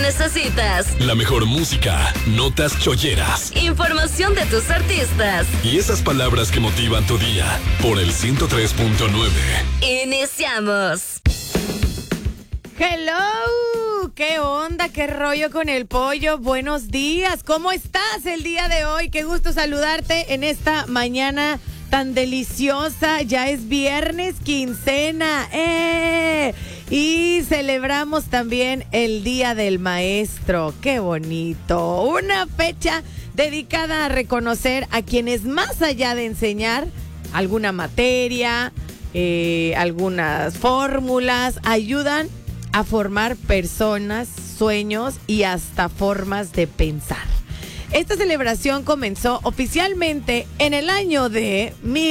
necesitas. La mejor música, notas cholleras, información de tus artistas y esas palabras que motivan tu día. Por el 103.9. Iniciamos. Hello, ¿qué onda? ¿Qué rollo con el pollo? Buenos días, ¿cómo estás el día de hoy? Qué gusto saludarte en esta mañana tan deliciosa. Ya es viernes, quincena, y celebramos también el Día del Maestro. ¡Qué bonito! Una fecha dedicada a reconocer a quienes, más allá de enseñar alguna materia, algunas fórmulas, ayudan a formar personas, sueños y hasta formas de pensar. Esta celebración comenzó oficialmente en el año de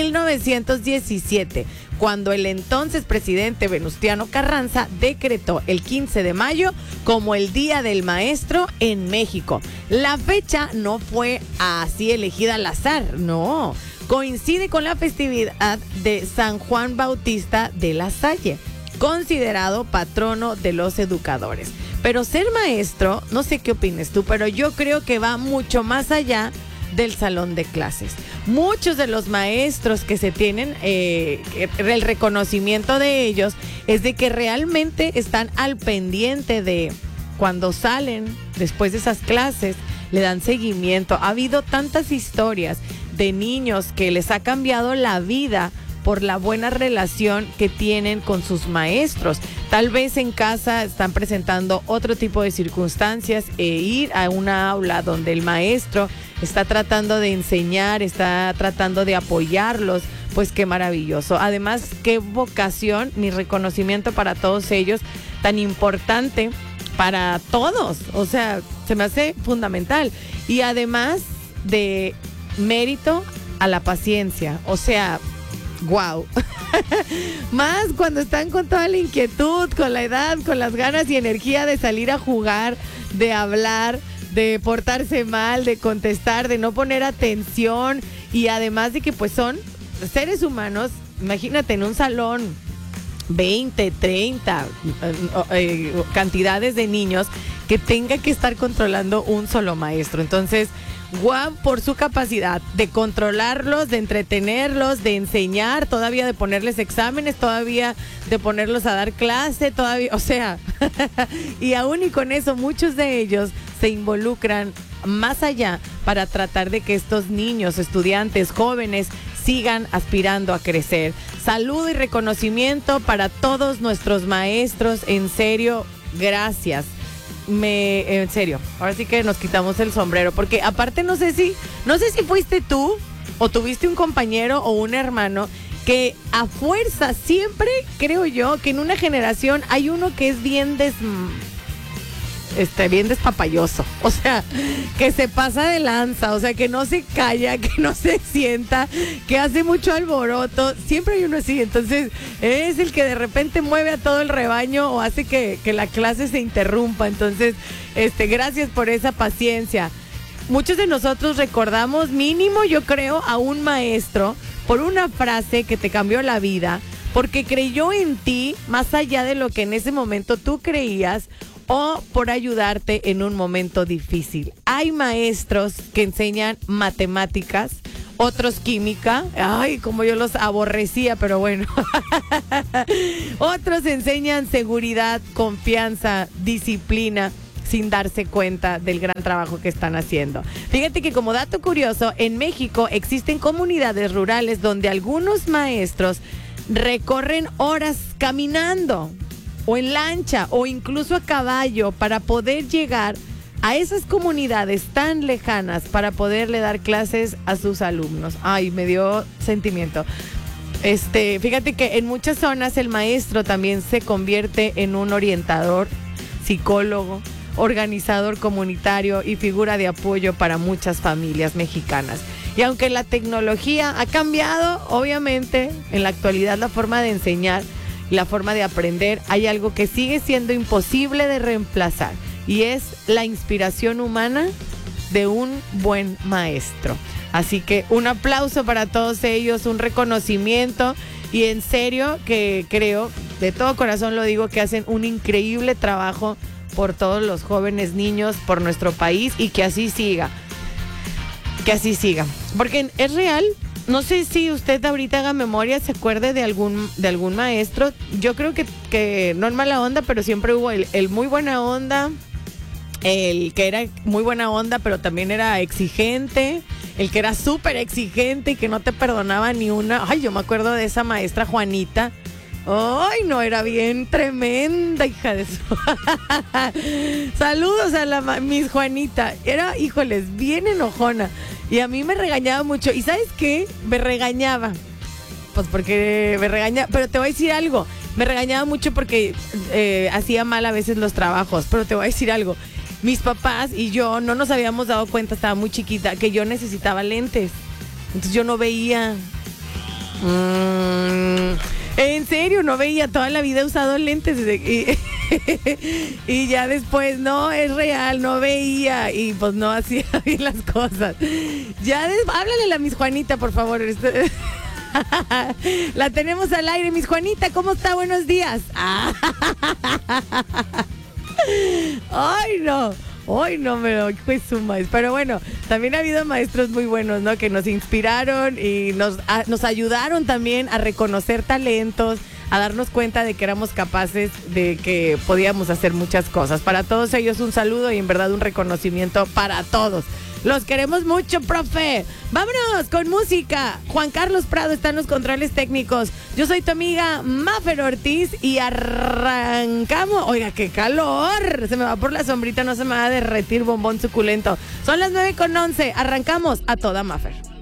1917, cuando el entonces presidente Venustiano Carranza decretó el 15 de mayo como el Día del Maestro en México. La fecha no fue así elegida al azar, no. Coincide con la festividad de San Juan Bautista de la Salle, considerado patrono de los educadores. Pero ser maestro, no sé qué opines tú, pero yo creo que va mucho más allá del salón de clases. Muchos de los maestros que se tienen, el reconocimiento de ellos es de que realmente están al pendiente de cuando salen después de esas clases, le dan seguimiento. Ha habido tantas historias de niños que les ha cambiado la vida por la buena relación que tienen con sus maestros. Tal vez en casa están presentando otro tipo de circunstancias ir a una aula donde el maestro está tratando de enseñar, está tratando de apoyarlos, pues qué maravilloso. Además, qué vocación, mi reconocimiento para todos ellos, tan importante para todos. O sea, se me hace fundamental. Y además de mérito a la paciencia, o sea, wow. Más cuando están con toda la inquietud, con la edad, con las ganas y energía de salir a jugar, de hablar, de portarse mal, de contestar, de no poner atención, y además de que pues son seres humanos. Imagínate en un salón 20, 30 cantidades de niños que tenga que estar controlando un solo maestro. Entonces, guau, por su capacidad de controlarlos, de entretenerlos, de enseñar, todavía de ponerles exámenes, todavía de ponerlos a dar clase, todavía, o sea, y aún y con eso muchos de ellos se involucran más allá para tratar de que estos niños, estudiantes, jóvenes sigan aspirando a crecer. Saludo y reconocimiento para todos nuestros maestros, en serio, gracias. En serio, ahora sí que nos quitamos el sombrero, porque aparte no sé si fuiste tú o tuviste un compañero o un hermano que a fuerza siempre, creo yo, que en una generación hay uno que es bien despapalloso, o sea, que se pasa de lanza, o sea, que no se calla, que no se sienta, que hace mucho alboroto. Siempre hay uno así. Entonces es el que de repente mueve a todo el rebaño o hace que la clase se interrumpa. Entonces, gracias por esa paciencia. Muchos de nosotros recordamos mínimo, yo creo, a un maestro por una frase que te cambió la vida, porque creyó en ti más allá de lo que en ese momento tú creías, o por ayudarte en un momento difícil. Hay maestros que enseñan matemáticas, otros química, ay, como yo los aborrecía, pero bueno. Otros enseñan seguridad, confianza, disciplina, sin darse cuenta del gran trabajo que están haciendo. Fíjate que, como dato curioso, en México existen comunidades rurales donde algunos maestros recorren horas caminando, o en lancha, o incluso a caballo, para poder llegar a esas comunidades tan lejanas para poderle dar clases a sus alumnos. Ay, me dio sentimiento. Fíjate que en muchas zonas el maestro también se convierte en un orientador, psicólogo, organizador comunitario y figura de apoyo para muchas familias mexicanas. Y aunque la tecnología ha cambiado, obviamente, en la actualidad la forma de enseñar, la forma de aprender, hay algo que sigue siendo imposible de reemplazar, y es la inspiración humana de un buen maestro. Así que un aplauso para todos ellos, un reconocimiento, y en serio que creo, de todo corazón lo digo, que hacen un increíble trabajo por todos los jóvenes niños, por nuestro país y que así siga. Que así siga. Porque es real. No sé si usted ahorita haga memoria, se acuerde de algún maestro. Yo creo que no en mala onda, pero siempre hubo el muy buena onda, el que era muy buena onda, pero también era exigente, el que era súper exigente y que no te perdonaba ni una. Ay, yo me acuerdo de esa maestra Juanita. Ay, no, era bien tremenda, hija de su. Saludos a la Miss Juanita. Era, híjoles, bien enojona. Y a mí me regañaba mucho. ¿Y sabes qué? Me regañaba. Pues porque me regañaba. Pero te voy a decir algo. Me regañaba mucho porque hacía mal a veces los trabajos. Pero te voy a decir algo. Mis papás y yo no nos habíamos dado cuenta, estaba muy chiquita, que yo necesitaba lentes. Entonces yo no veía. En serio, no veía, toda la vida he usado lentes y ya después, no, es real, no veía y pues no hacía bien las cosas. Háblale a la Miss Juanita, por favor. La tenemos al aire, Miss Juanita, ¿cómo está? Buenos días. Ay, no. Hoy no me lo fue su maestro. Pero bueno, también ha habido maestros muy buenos, ¿no? Que nos inspiraron y nos ayudaron también a reconocer talentos, a darnos cuenta de que éramos capaces, de que podíamos hacer muchas cosas. Para todos ellos un saludo y en verdad un reconocimiento para todos. Los queremos mucho, profe. Vámonos con música. Juan Carlos Prado está en los controles técnicos. Yo soy tu amiga Mafer Ortiz y arrancamos. Oiga, qué calor. Se me va por la sombrita, no se me va a derretir bombón suculento. Son las 9:11. Arrancamos a toda Mafer.